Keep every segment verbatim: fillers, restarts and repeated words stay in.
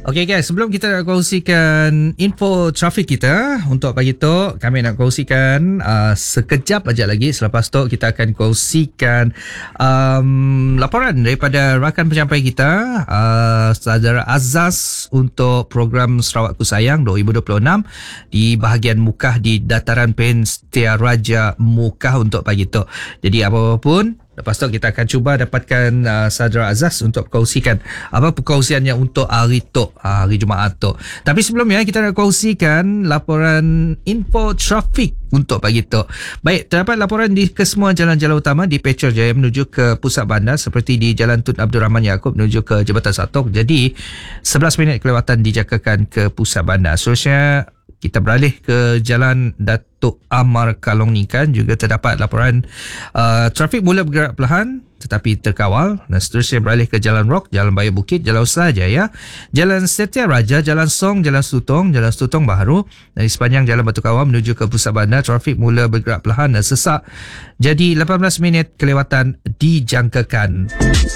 Okey guys, sebelum kita nak kongsikan info trafik kita untuk pagi tu, kami nak kongsikan uh, sekejap aja lagi. Selepas tu kita akan kongsikan um, laporan daripada rakan penyampai kita, uh, Saudara Azaz, untuk program Sarawakku Sayang dua ribu dua puluh enam di bahagian Mukah di Dataran Pehin Setiaraja Mukah untuk pagi tu. Jadi apa-apa pun, lepas tu kita akan cuba dapatkan uh, Saudara Azaz untuk kongsikan apa perkongsiannya untuk hari tu, hari Jumaat tu. Tapi sebelumnya kita nak kongsikan laporan info trafik untuk pagi tu. Baik, terdapat laporan di kesemua jalan-jalan utama di Petra Jaya menuju ke pusat bandar, seperti di Jalan Tun Abdul Rahman Yaakob menuju ke Jabatan Satok. Jadi sebelas minit kelewatan dijangkakan ke pusat bandar. Seterusnya kita beralih ke Jalan Datuk Amar Kalong Nikan, juga terdapat laporan uh, trafik mula bergerak perlahan tetapi terkawal. Dan seterusnya beralih ke Jalan Rock, Jalan Baya Bukit, Jalan Usahajaya, Jalan Setiaraja, Jalan Song, Jalan Setutong, Jalan Setutong Baharu. Dari sepanjang Jalan Batu Kawam menuju ke pusat bandar, trafik mula bergerak perlahan dan sesak. Jadi lapan belas minit kelewatan dijangkakan.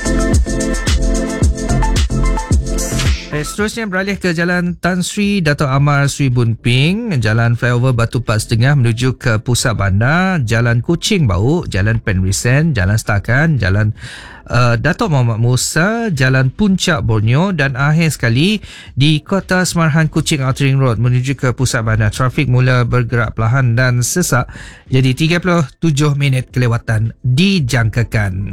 Eh, seterusnya beralih ke Jalan Tan Sri Dato' Amar Sri Bun Ping, Jalan Flyover Batu Empat Setengah menuju ke pusat bandar, Jalan Kuching Bau, Jalan Penrisen, Jalan Setakan, Jalan uh, Dato' Muhammad Musa, Jalan Puncak Borneo, dan akhir sekali di Kota Semarahan Kuching Outer Ring Road menuju ke pusat bandar. Trafik mula bergerak perlahan dan sesak, jadi tiga puluh tujuh minit kelewatan dijangkakan.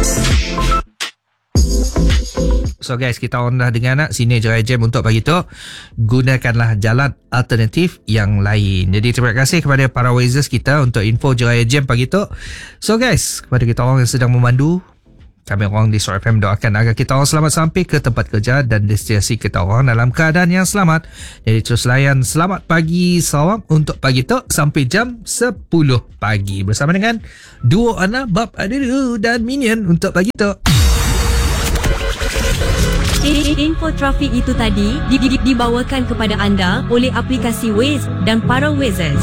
So guys, kita orang dah dengar nak sini Jerai Jam untuk pagi tu. Gunakanlah jalan alternatif yang lain. Jadi terima kasih kepada para Wazers kita untuk info Jerai Jam pagi tu. So guys, kepada kita orang yang sedang memandu, kami orang di Suara F M doakan agar kita orang selamat sampai ke tempat kerja dan destinasi kita orang dalam keadaan yang selamat. Jadi terus layan Selamat Pagi Sarawak untuk pagi tu sampai jam sepuluh pagi bersama dengan duo Ana, Bab Adiru dan Minion untuk pagi tu. Info trafik itu tadi dibawakan kepada anda oleh aplikasi Waze dan para Wazers.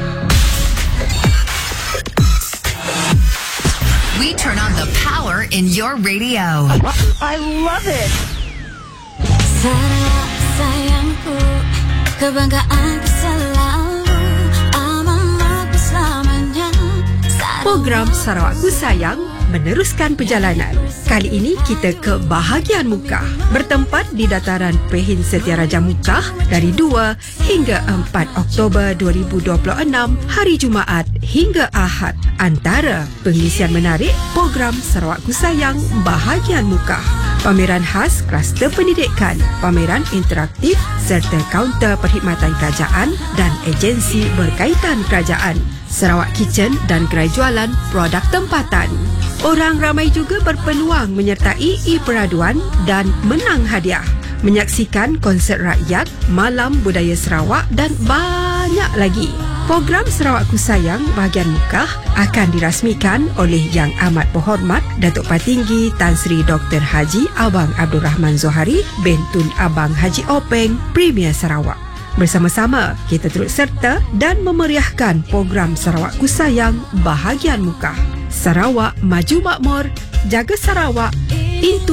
We turn on the power in your radio. I love it. Sarawak sayangku, kebanggaanku selalu, amanahku selamanya. Program Sarawakku Sayang meneruskan perjalanan. Kali ini kita ke bahagian Mukah, bertempat di Dataran Pehin Setiaraja Mukah dari dua hingga empat Oktober dua ribu dua puluh enam, hari Jumaat hingga Ahad. Antara pengisian menarik program Sarawakku Sayang bahagian Mukah: pameran khas kluster pendidikan, pameran interaktif serta kaunter perkhidmatan kerajaan dan agensi berkaitan kerajaan, Sarawak Kitchen dan gerai jualan produk tempatan. Orang ramai juga berpeluang menyertai e-peraduan dan menang hadiah, menyaksikan konsert rakyat, malam budaya Sarawak dan banyak lagi. Program Sarawakku Sayang bahagian Mukah akan dirasmikan oleh Yang Amat Berhormat Datuk Patinggi Tan Sri Doktor Haji Abang Abdul Rahman Zohari bin Tun Abang Haji Openg, Premier Sarawak. Bersama-sama kita turut serta dan memeriahkan program Sarawakku Sayang bahagian Mukah. Sarawak maju makmur, jaga Sarawak into